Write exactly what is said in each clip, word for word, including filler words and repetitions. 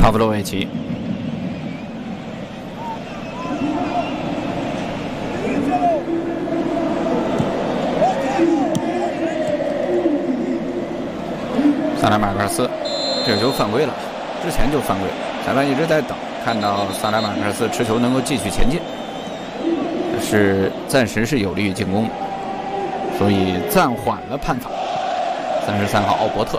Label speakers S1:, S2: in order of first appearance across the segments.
S1: 帕夫洛维奇。萨莱马克斯，这个球犯规了，之前就犯规了，裁判一直在等，看到萨莱马克斯持球能够继续前进，是暂时是有利于进攻，所以暂缓了判罚。三十三号奥伯特。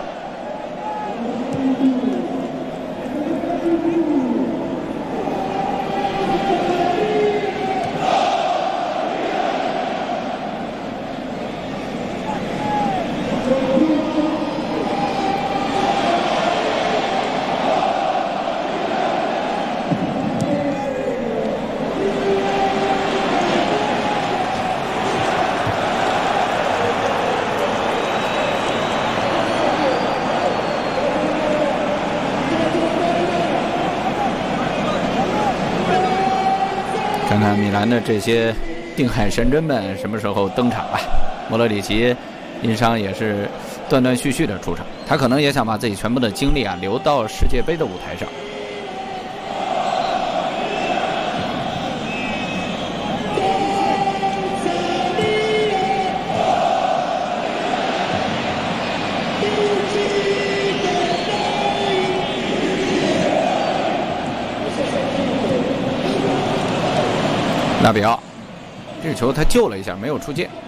S1: 看看米兰的这些定海神针们什么时候登场吧。莫德里奇因伤也是断断续续的出场，他可能也想把自己全部的精力啊留到世界杯的舞台上。拉比奥，这个球他救了一下，没有出界。